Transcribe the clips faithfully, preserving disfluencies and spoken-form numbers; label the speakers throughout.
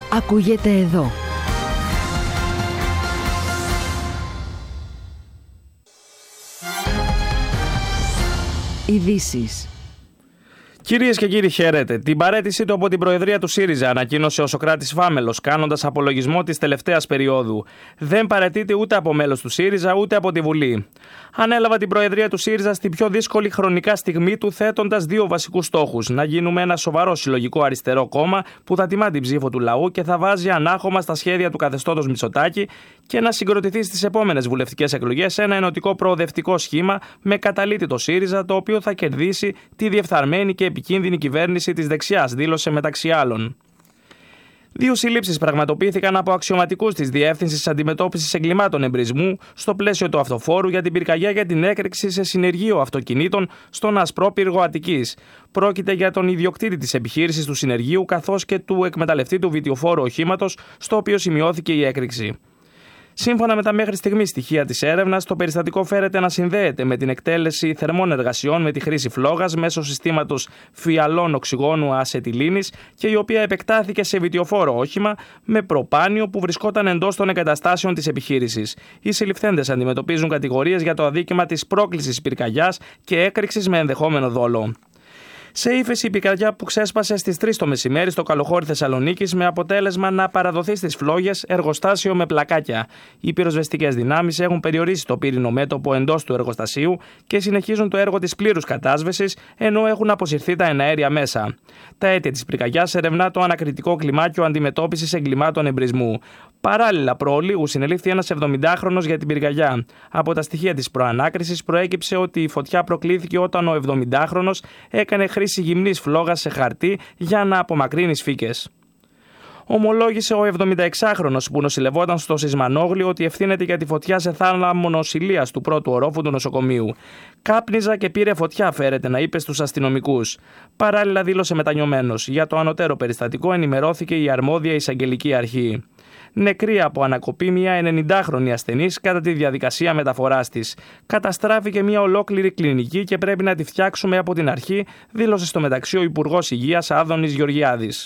Speaker 1: ακούγεται εδώ. Ειδήσεις.
Speaker 2: Κυρίες και κύριοι, χαίρετε. Την παραίτησή του από την Προεδρία του ΣΥΡΙΖΑ ανακοίνωσε ο Σωκράτης Φάμελος, κάνοντας απολογισμό της τελευταίας περίοδου. Δεν παραιτείται ούτε από μέλος του ΣΥΡΙΖΑ ούτε από τη Βουλή. Ανέλαβα την Προεδρία του ΣΥΡΙΖΑ στην πιο δύσκολη χρονικά στιγμή του, θέτοντας δύο βασικούς στόχους: να γίνουμε ένα σοβαρό συλλογικό αριστερό κόμμα που θα τιμά την ψήφο του λαού και θα βάζει ανάχωμα στα σχέδια του καθεστώτος Μητσοτάκη, και να συγκροτηθεί στις επόμενες βουλευτικές εκλογές ένα ενωτικό προοδευτικό σχήμα με καταλήτη το ΣΥΡΙΖΑ, το οποίο θα κερδίσει τη διεφθαρμένη και επικίνδυνη κυβέρνηση της δεξιάς, δήλωσε μεταξύ άλλων. Δύο συλλήψεις πραγματοποιήθηκαν από αξιωματικούς της Διεύθυνσης Αντιμετώπισης Εγκλημάτων Εμπρισμού στο πλαίσιο του αυτοφόρου για την πυρκαγιά για την έκρηξη σε συνεργείο αυτοκινήτων στον Ασπρό Πύργο Αττικής. Πρόκειται για τον ιδιοκτήτη της επιχείρησης του συνεργείου καθώς και του εκμεταλλευτή του βιτιοφόρου οχήματος, στο οποίο σημειώθηκε η έκρηξη. Σύμφωνα με τα μέχρι στιγμής στοιχεία της έρευνας, το περιστατικό φέρεται να συνδέεται με την εκτέλεση θερμών εργασιών με τη χρήση φλόγας μέσω συστήματος φυαλών οξυγόνου ασετιλίνης, και η οποία επεκτάθηκε σε βιτιοφόρο όχημα με προπάνιο που βρισκόταν εντός των εγκαταστάσεων της επιχείρησης. Οι συλληφθέντες αντιμετωπίζουν κατηγορίες για το αδίκημα της πρόκλησης πυρκαγιάς και έκρηξης με ενδεχόμενο δόλο. Σε ύφεση η πυρκαγιά που ξέσπασε στις τρεις το μεσημέρι στο Καλοχώρι Θεσσαλονίκης, με αποτέλεσμα να παραδοθεί στις φλόγες εργοστάσιο με πλακάκια. Οι πυροσβεστικές δυνάμεις έχουν περιορίσει το πύρινο μέτωπο εντός του εργοστασίου και συνεχίζουν το έργο της πλήρους κατάσβεσης, ενώ έχουν αποσυρθεί τα εναέρια μέσα. Τα αίτια της πυρκαγιάς ερευνά το ανακριτικό κλιμάκιο αντιμετώπισης εγκλημάτων εμπρισμού. Παράλληλα, προολίγου συνελήφθη ένας εβδομηντάχρονος για την πυρκαγιά. Από τα στοιχεία της προανάκρισης προέκυψε ότι η φωτιά προκλήθηκε όταν ο εβδομηντάχρονος έκανε χρήση γυμνής φλόγας σε χαρτί για να απομακρύνει σφίκες. Ομολόγησε ο εβδομηνταεξάχρονος που νοσηλευόταν στο Σισμανόγλιο ότι ευθύνεται για τη φωτιά σε θάλαμο νοσηλείας του πρώτου ορόφου του νοσοκομείου. «Κάπνιζα και πήρε φωτιά», φέρεται να είπε στους αστυνομικούς. Παράλληλα, δήλωσε μετανιωμένος. Για το ανωτέρω περιστατικό ενημερώθηκε η αρμόδια εισαγγελική αρχή. Νεκρή από ανακοπή μια ενενηντάχρονη ασθενής κατά τη διαδικασία μεταφοράς της. «Καταστράφηκε μια ολόκληρη κλινική και πρέπει να τη φτιάξουμε από την αρχή», δήλωσε στο μεταξύ ο Υπουργός Υγείας Άδωνης Γεωργιάδης.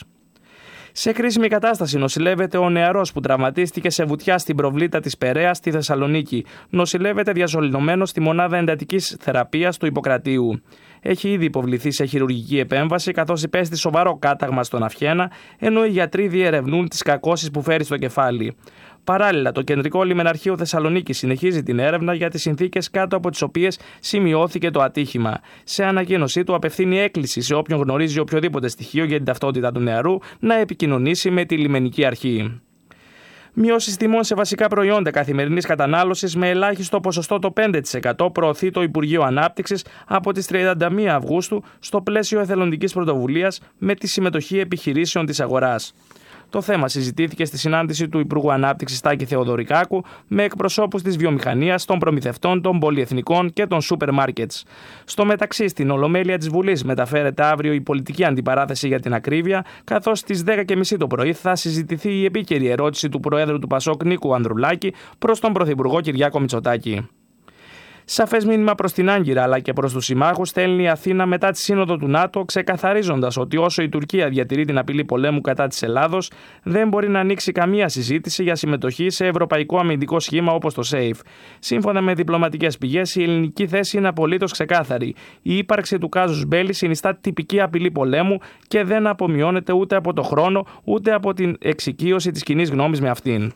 Speaker 2: Σε κρίσιμη κατάσταση νοσηλεύεται ο νεαρός που τραυματίστηκε σε βουτιά στην προβλήτα της Περαίας στη Θεσσαλονίκη. Νοσηλεύεται διασωληνωμένος στη μονάδα εντατικής θεραπείας του Ιπποκρατίου. Έχει ήδη υποβληθεί σε χειρουργική επέμβαση, καθώς υπέστη σοβαρό κάταγμα στον αυχένα, ενώ οι γιατροί διερευνούν τις κακώσεις που φέρει στο κεφάλι. Παράλληλα, το Κεντρικό Λιμεναρχείο Θεσσαλονίκης συνεχίζει την έρευνα για τις συνθήκες κάτω από τις οποίες σημειώθηκε το ατύχημα. Σε ανακοίνωσή του, απευθύνει έκκληση σε όποιον γνωρίζει οποιοδήποτε στοιχείο για την ταυτότητα του νεαρού να επικοινωνήσει με τη λιμενική αρχή. Μειώσεις τιμών σε βασικά προϊόντα καθημερινής κατανάλωσης με ελάχιστο ποσοστό το πέντε τοις εκατό προωθεί το Υπουργείο Ανάπτυξης από τις τριάντα μία Αυγούστου στο πλαίσιο εθελοντικής πρωτοβουλίας με τη συμμετοχή επιχειρήσεων της αγοράς. Το θέμα συζητήθηκε στη συνάντηση του Υπουργού Ανάπτυξης Τάκη Θεοδωρικάκου με εκπροσώπους της βιομηχανίας, των προμηθευτών, των πολυεθνικών και των σούπερ μάρκετς. Στο μεταξύ, στην Ολομέλεια της Βουλής μεταφέρεται αύριο η πολιτική αντιπαράθεση για την ακρίβεια, καθώς στις δέκα και μισή το πρωί θα συζητηθεί η επίκαιρη ερώτηση του Προέδρου του Πασόκ Νίκου Ανδρουλάκη προς τον Πρωθυπουργό Κυριάκο Μητσοτάκη. Σαφές μήνυμα προς την Άγκυρα αλλά και προς τους συμμάχους στέλνει η Αθήνα μετά τη σύνοδο του ΝΑΤΟ, ξεκαθαρίζοντας ότι όσο η Τουρκία διατηρεί την απειλή πολέμου κατά της Ελλάδος, δεν μπορεί να ανοίξει καμία συζήτηση για συμμετοχή σε ευρωπαϊκό αμυντικό σχήμα όπως το ΣΕΙΦ. Σύμφωνα με διπλωματικές πηγές, η ελληνική θέση είναι απολύτως ξεκάθαρη. Η ύπαρξη του κάζους μπέλι συνιστά τυπική απειλή πολέμου και δεν απομειώνεται ούτε από το χρόνο ούτε από την εξοικείωση της κοινής γνώμης με αυτήν.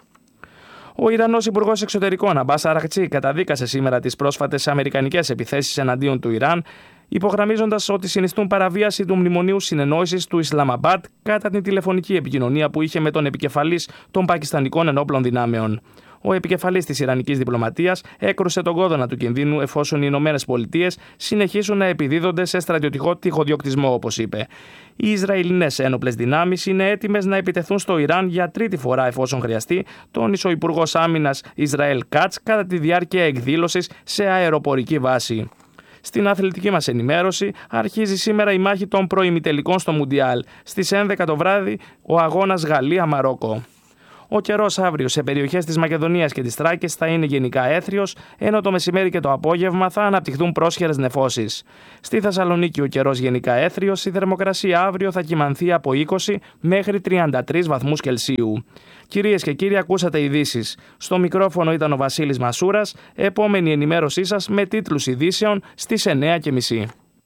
Speaker 2: Ο Ιρανός Υπουργός Εξωτερικών Αμπάς Αραχτζή καταδίκασε σήμερα τις πρόσφατες αμερικανικές επιθέσεις εναντίον του Ιράν, υπογραμμίζοντας ότι συνιστούν παραβίαση του Μνημονίου Συνεννόησης του Ισλαμαμπάντ κατά την τηλεφωνική επικοινωνία που είχε με τον επικεφαλής των Πακιστανικών Ενόπλων Δυνάμεων. Ο επικεφαλής της Ιρανικής διπλωματίας έκρουσε τον κόδωνα του κινδύνου εφόσον οι Ηνωμένες Πολιτείες συνεχίσουν να επιδίδονται σε στρατιωτικό τυχοδιοκτισμό, όπως είπε. Οι Ισραηλινές ένοπλες δυνάμεις είναι έτοιμες να επιτεθούν στο Ιράν για τρίτη φορά εφόσον χρειαστεί, τόνισε ο Υπουργός Άμυνας Ισραήλ Κάτς κατά τη διάρκεια εκδήλωσης σε αεροπορική βάση. Στην αθλητική μας ενημέρωση, αρχίζει σήμερα η μάχη των προημιτελικών στο Μουντιάλ. Στις έντεκα το βράδυ, ο αγώνας Γαλλία-Μαρόκο. Ο καιρός αύριο σε περιοχές της Μακεδονίας και της Θράκης θα είναι γενικά έθριος, ενώ το μεσημέρι και το απόγευμα θα αναπτυχθούν πρόσχερες νεφώσεις. Στη Θεσσαλονίκη ο καιρός γενικά έθριος, η θερμοκρασία αύριο θα κυμανθεί από είκοσι μέχρι τριάντα τρεις βαθμούς Κελσίου. Κυρίες και κύριοι, ακούσατε ειδήσεις. Στο μικρόφωνο ήταν ο Βασίλης Μασούρας. Επόμενη ενημέρωσή σας με τίτλους ειδήσεων στις εννιά και μισή.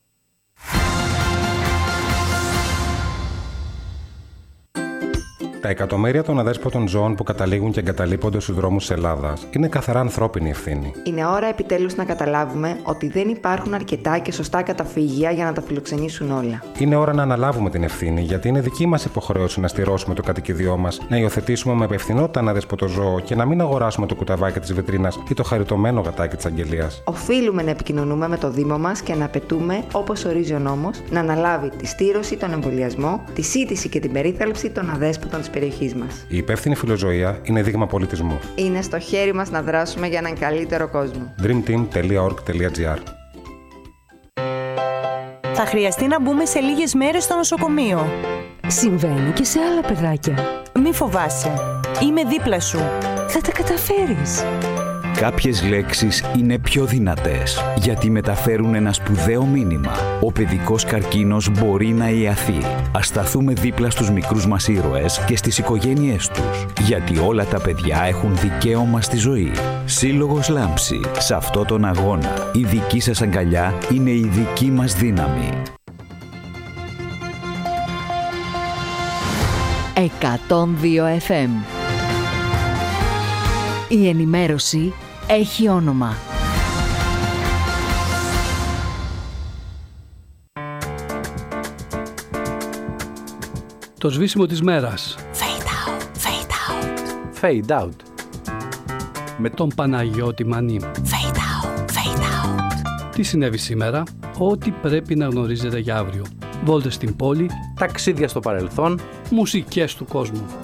Speaker 1: Τα εκατομμύρια των αδέσποτων ζώων που καταλήγουν και εγκαταλείπονται στους δρόμους της Ελλάδας είναι καθαρά ανθρώπινη ευθύνη.
Speaker 3: Είναι ώρα επιτέλους να καταλάβουμε ότι δεν υπάρχουν αρκετά και σωστά καταφύγια για να τα φιλοξενήσουν όλα.
Speaker 1: Είναι ώρα να αναλάβουμε την ευθύνη, γιατί είναι δική μας υποχρέωση να στηρώσουμε το κατοικίδιό μας, να υιοθετήσουμε με υπευθυνότητα ένα αδέσποτο ζώο και να μην αγοράσουμε το κουταβάκι της βιτρίνας ή το χαριτωμένο γατάκι της αγγελίας.
Speaker 3: Οφείλουμε να επικοινωνούμε με το Δήμο μας και να απαιτούμε, όπως ορίζει ο νόμος, να αναλάβει τη στήρωση, τον εμβολιασμό, τη σύντηση και την περίθαλψη των αδέσποτων της περιοχής μας.
Speaker 1: Η υπεύθυνη φιλοζωία είναι δείγμα πολιτισμού.
Speaker 3: Είναι στο χέρι μας να δράσουμε για έναν καλύτερο κόσμο.
Speaker 1: dream team τελεία org τελεία gr.
Speaker 4: Θα χρειαστεί να μπούμε σε λίγες μέρες στο νοσοκομείο.
Speaker 5: Συμβαίνει και σε άλλα παιδάκια.
Speaker 4: Μη φοβάσαι. Είμαι δίπλα σου.
Speaker 5: Θα τα καταφέρεις.
Speaker 6: Κάποιες λέξεις είναι πιο δυνατές γιατί μεταφέρουν ένα σπουδαίο μήνυμα. Ο παιδικός καρκίνος μπορεί να ιαθεί. Ας σταθούμε δίπλα στους μικρούς μας ήρωες και στις οικογένειές τους. Γιατί όλα τα παιδιά έχουν δικαίωμα στη ζωή. Σύλλογος Λάμψη. Σε αυτό τον αγώνα η δική σας αγκαλιά είναι η δική μας δύναμη.
Speaker 5: εκατόν δύο εφ εμ. Η ενημέρωση έχει όνομα.
Speaker 7: Το σβήσιμο της μέρας.
Speaker 5: Fade out, fade out.
Speaker 8: Fade out.
Speaker 7: Με τον Παναγιώτη Μανή.
Speaker 5: Fade out, fade out.
Speaker 7: Τι συνέβη σήμερα? Ό,τι πρέπει να γνωρίζετε για αύριο. Βόλτες στην πόλη.
Speaker 8: Ταξίδια στο παρελθόν.
Speaker 7: Μουσικές του κόσμου.